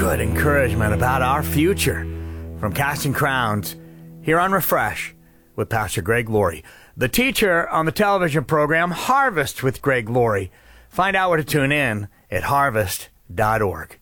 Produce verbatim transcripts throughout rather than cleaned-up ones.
good encouragement about our future from Casting Crowns here on Refresh with Pastor Greg Laurie, the teacher on the television program Harvest with Greg Laurie. Find out where to tune in at harvest dot org.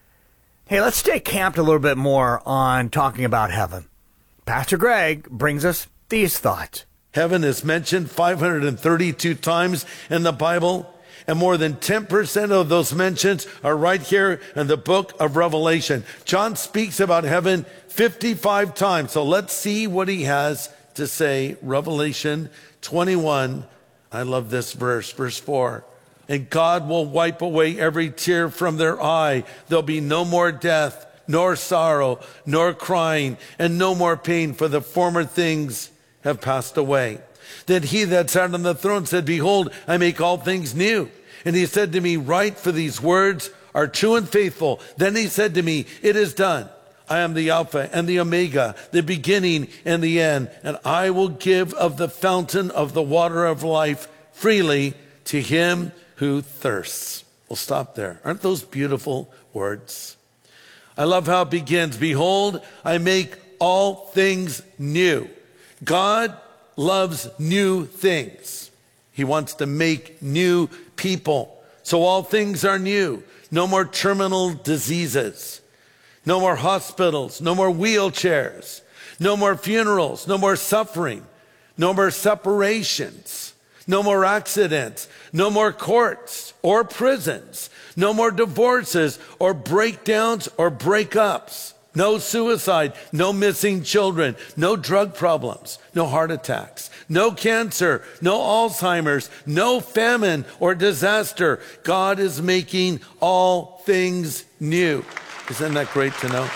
Hey, let's stay camped a little bit more on talking about heaven. Pastor Greg brings us these thoughts. Heaven is mentioned five hundred thirty-two times in the Bible, and more than ten percent of those mentions are right here in the book of Revelation. John speaks about heaven fifty-five times, so let's see what he has to say. Revelation twenty-one, I love this verse, verse four. And God will wipe away every tear from their eye. There'll be no more death, nor sorrow, nor crying, and no more pain, for the former things have passed away. Then he that sat on the throne said, Behold, I make all things new. And he said to me, Write, for these words are true and faithful. Then he said to me, It is done. I am the Alpha and the Omega, the beginning and the end. And I will give of the fountain of the water of life freely to him who thirsts. We'll stop there. Aren't those beautiful words? I love how it begins. Behold, I make all things new. God loves new things. He wants to make new people. So all things are new. No more terminal diseases. No more hospitals. No more wheelchairs. No more funerals. No more suffering. No more separations. No more accidents. No more courts or prisons. No more divorces or breakdowns or breakups. No suicide, no missing children, no drug problems, no heart attacks, no cancer, no Alzheimer's, no famine or disaster. God is making all things new. Isn't that great to know?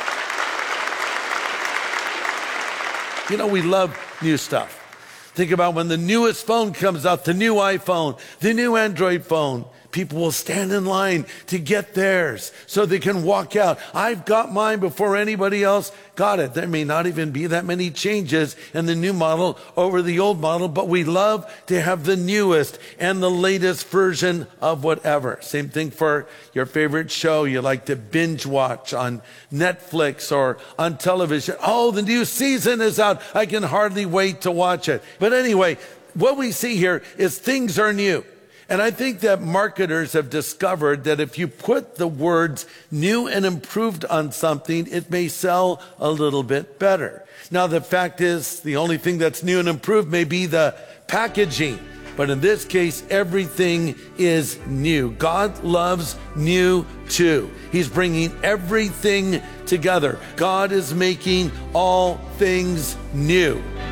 You know, we love new stuff. Think about when the newest phone comes out, the new iPhone, the new Android phone. People will stand in line to get theirs so they can walk out. I've got mine before anybody else got it. There may not even be that many changes in the new model over the old model, but we love to have the newest and the latest version of whatever. Same thing for your favorite show you like to binge watch on Netflix or on television. Oh, the new season is out. I can hardly wait to watch it. But anyway, what we see here is things are new. And I think that marketers have discovered that if you put the words new and improved on something, it may sell a little bit better. Now, the fact is, the only thing that's new and improved may be the packaging. But in this case, everything is new. God loves new too. He's bringing everything together. God is making all things new.